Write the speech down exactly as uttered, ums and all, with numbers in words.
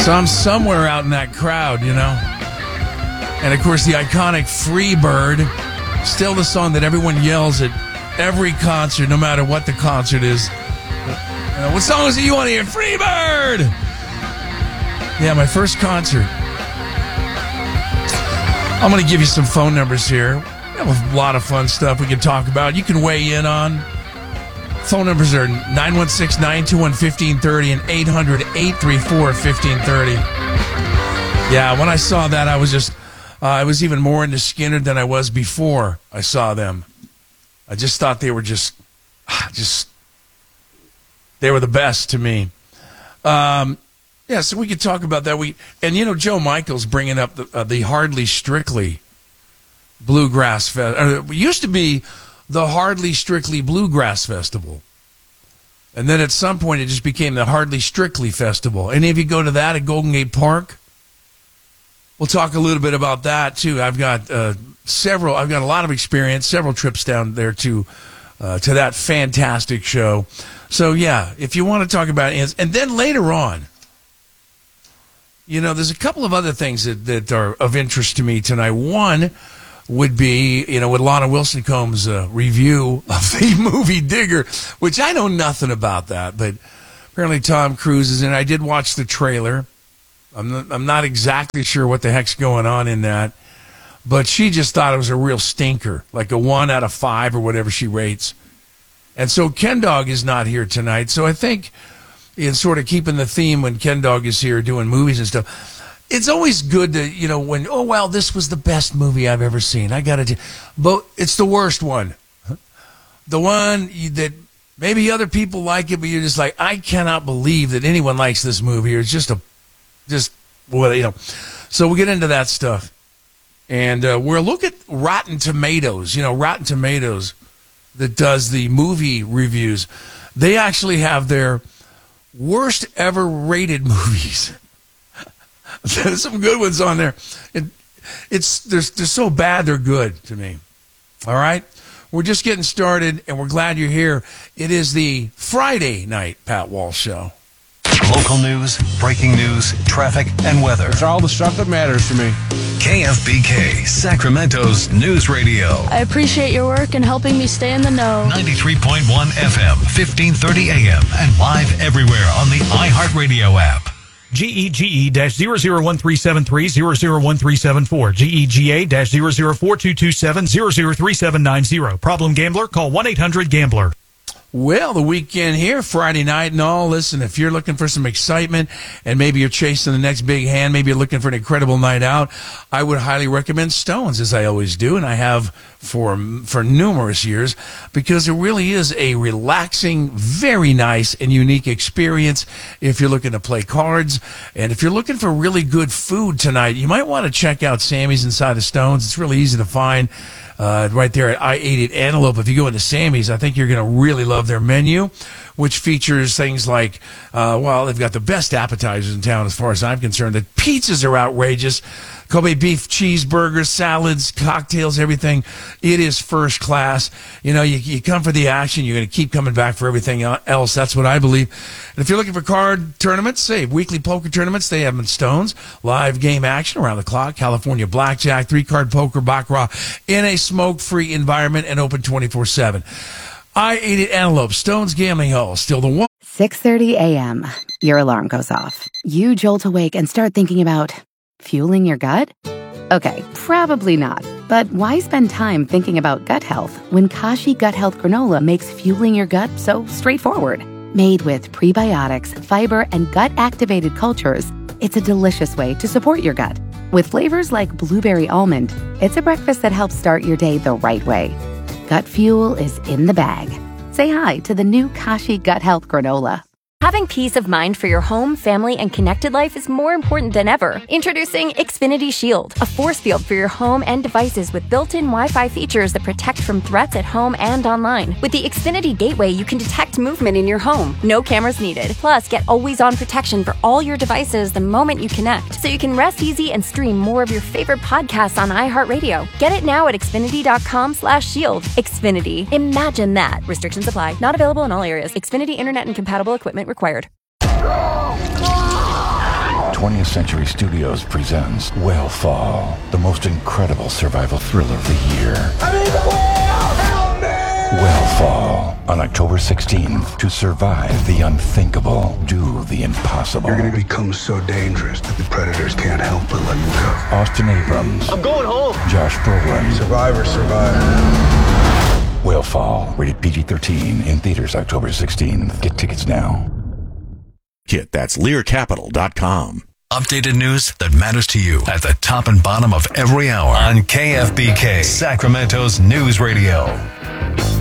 So I'm somewhere out in that crowd, you know. And, of course, the iconic Free Bird, still the song that everyone yells at every concert, no matter what the concert is. Uh, what songs do you want to hear? Free Bird! Yeah, my first concert. I'm going to give you some phone numbers here. We have a lot of fun stuff we can talk about. You can weigh in on. Phone numbers are nine one six, nine two one, one five three zero and eight hundred, eight three four, one five three zero. Yeah, when I saw that, I was just, uh, I was even more into Skynyrd than I was before I saw them. I just thought they were just, just, they were the best to me. Um, yeah, so we could talk about that. We And, you know, Joe Michael's bringing up the, uh, the Hardly Strictly Bluegrass Festival. It used to be the Hardly Strictly Bluegrass Festival. And then at some point it just became the Hardly Strictly Festival. Any of you go to that at Golden Gate Park? We'll talk a little bit about that too. I've got uh, several, I've got a lot of experience, several trips down there to, uh, to that fantastic show. So yeah, if you want to talk about it, and then later on, you know, there's a couple of other things that, that are of interest to me tonight. One would be, you know, with Lana Wilson Combs' uh, review of the movie Digger, which I know nothing about that, but apparently Tom Cruise is in. I did watch the trailer. I'm not, I'm not exactly sure what the heck's going on in that, but she just thought it was a real stinker, like a one out of five or whatever she rates. And so Ken Dog is not here tonight, so I think in sort of keeping the theme when Ken Dog is here doing movies and stuff, it's always good to, you know, when, oh, well, this was the best movie I've ever seen. I got to do, but it's the worst one. The one that maybe other people like it, but you're just like, I cannot believe that anyone likes this movie. Or it's just a, just, well, you know. So we'll get into that stuff. And uh, we'll look at Rotten Tomatoes, you know, Rotten Tomatoes that does the movie reviews. They actually have their worst ever rated movies. There's some good ones on there. It, it's they're, they're so bad they're good to me. All right? We're just getting started, and we're glad you're here. It is the Friday night Pat Walsh Show. Local news, breaking news, traffic, and weather. It's all the stuff that matters to me. K F B K, Sacramento's news radio. I appreciate your work in helping me stay in the know. ninety-three point one F M, fifteen thirty A M, and live everywhere on the iHeartRadio app. G E G E zero zero one three seven three zero zero one three seven four. G E G A zero zero four two two seven zero zero three seven nine zero. Problem gambler? Call one eight hundred gambler. Well, the weekend here, Friday night and all. Listen, if you're looking for some excitement and maybe you're chasing the next big hand, maybe you're looking for an incredible night out, I would highly recommend Stones, as I always do, and I have for for numerous years, because it really is a relaxing, very nice and unique experience if you're looking to play cards. And if you're looking for really good food tonight, you might want to check out Sammy's inside of Stones. It's really easy to find. Uh, right there at I eighty at Antelope. If you go into Sammy's, I think you're going to really love their menu, which features things like, uh, well, they've got the best appetizers in town as far as I'm concerned. The pizzas are outrageous. Kobe beef, cheeseburgers, salads, cocktails, everything. It is first class. You know, you, you come for the action, you're going to keep coming back for everything else. That's what I believe. And if you're looking for card tournaments, say weekly poker tournaments, they have them in Stones. Live game action around the clock. California blackjack, three-card poker, baccarat in a smoke-free environment and open twenty-four seven. I eighty Antelope, Stones Gambling Hall, still the one. six thirty a.m. Your alarm goes off. You jolt awake and start thinking about fueling your gut? Okay, probably not. But why spend time thinking about gut health when Kashi Gut Health Granola makes fueling your gut so straightforward? Made with prebiotics, fiber, and gut-activated cultures, it's a delicious way to support your gut. With flavors like blueberry almond, it's a breakfast that helps start your day the right way. Gut fuel is in the bag. Say hi to the new Kashi Gut Health Granola. Having peace of mind for your home, family, and connected life is more important than ever. Introducing Xfinity Shield, a force field for your home and devices with built-in Wi-Fi features that protect from threats at home and online. With the Xfinity Gateway, you can detect movement in your home. No cameras needed. Plus, get always-on protection for all your devices the moment you connect, so you can rest easy and stream more of your favorite podcasts on iHeartRadio. Get it now at Xfinity.com slash shield. Xfinity. Imagine that. Restrictions apply. Not available in all areas. Xfinity Internet and compatible equipment required. twentieth Century Studios presents Whale the most incredible survival thriller of the year. I'm in the whale! Help me! Whale on October sixteenth. To survive the unthinkable, do the impossible. You're going to become so dangerous that the predators can't help but let you go. Austin Abrams. I'm going home. Josh Brolin. Survivor, survivor. Whale rated P G thirteen, in theaters October sixteenth. Get tickets now. Kit, that's lear capital dot com. Updated news that matters to you at the top and bottom of every hour on K F B K, Sacramento's news radio.